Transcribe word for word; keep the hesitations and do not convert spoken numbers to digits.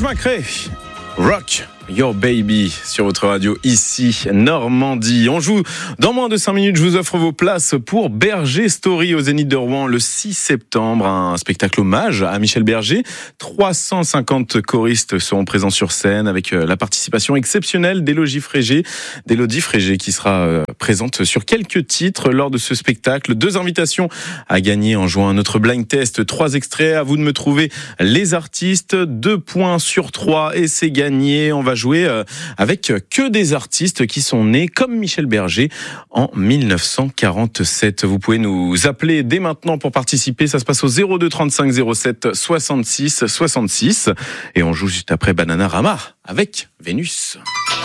Macré, Rock Your Baby sur votre radio ici Normandie. On joue dans moins de cinq minutes. Je vous offre vos places pour Berger Story au Zénith de Rouen le six septembre. Un spectacle hommage à Michel Berger. trois cent cinquante choristes seront présents sur scène avec la participation exceptionnelle d'Élodie Frégé. D'Élodie Frégé qui sera présente sur quelques titres lors de ce spectacle. Deux invitations à gagner en jouant à notre blind test. Trois extraits. À vous de me trouver les artistes. Deux points sur trois et c'est gagné. On va jouer avec que des artistes qui sont nés comme Michel Berger en dix-neuf cent quarante-sept. Vous pouvez nous appeler dès maintenant pour participer. Ça se passe au zéro deux trente-cinq zéro sept soixante-six soixante-six et on joue juste après Bananarama avec Vénus.